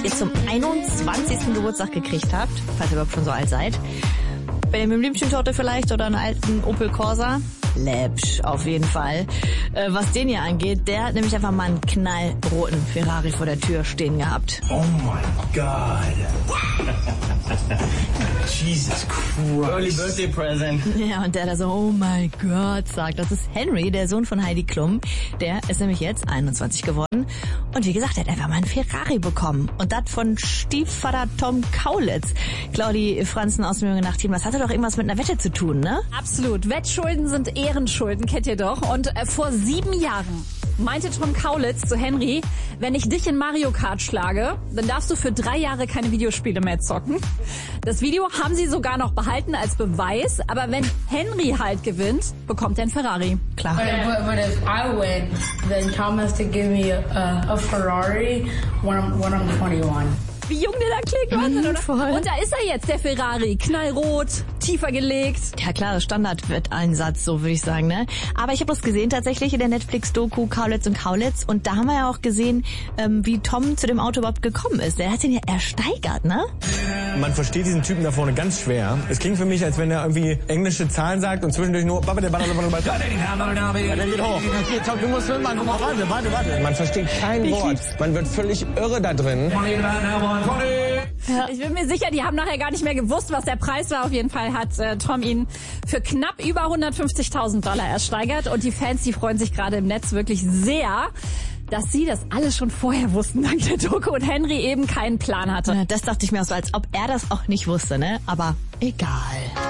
ihr zum 21. Geburtstag gekriegt habt, falls ihr überhaupt schon so alt seid. Benjamin Blümchen-Torte vielleicht oder einen alten Opel Corsa? Läppsch, auf jeden Fall. Was den hier angeht, der hat nämlich einfach mal einen knallroten Ferrari vor der Tür stehen gehabt. Oh my God. Jesus Christ. Early birthday present. Ja, und der da so, oh my God, sagt. Das ist Henry, der Sohn von Heidi Klum. Der ist nämlich jetzt 21 geworden. Und wie gesagt, er hat einfach mal einen Ferrari bekommen. Und das von Stiefvater Tom Kaulitz. Claudi Franzen aus dem Junge Nacht-Team, das hatte doch irgendwas mit einer Wette zu tun, ne? Absolut. Wettschulden sind Ehrenschulden, kennt ihr doch. Und vor 7 Jahren meinte Tom Kaulitz zu Henry, wenn ich dich in Mario Kart schlage, dann darfst du für 3 Jahre keine Videospiele mehr zocken. Das Video haben sie sogar noch behalten als Beweis, aber wenn Henry halt gewinnt, bekommt er einen Ferrari. Klar. But if I win, then Tom has to give me a Ferrari when I'm 21. Wie jung der da klingt, Wahnsinn, oder? Voll. Und da ist er jetzt, der Ferrari, knallrot, tiefer gelegt. Ja klar, Standardwetteinsatz, so würde ich sagen, ne? Aber ich habe das gesehen tatsächlich in der Netflix-Doku Kaulitz und Kaulitz und da haben wir ja auch gesehen, wie Tom zu dem Auto überhaupt gekommen ist. Der hat ihn ja ersteigert, ne? Man versteht diesen Typen da vorne ganz schwer. Es klingt für mich, als wenn er irgendwie englische Zahlen sagt und zwischendurch nur... Ja, der geht hoch. Du musst mitmachen. Guck mal, warte. Man versteht kein Wort. Man wird völlig irre da drin. Ja. Ich bin mir sicher, die haben nachher gar nicht mehr gewusst, was der Preis war. Auf jeden Fall hat Tom ihn für knapp über $150.000 ersteigert. Und die Fans, die freuen sich gerade im Netz wirklich sehr, dass sie das alles schon vorher wussten, dank der Doku, und Henry eben keinen Plan hatte. Das dachte ich mir auch so, als ob er das auch nicht wusste, ne? Aber egal.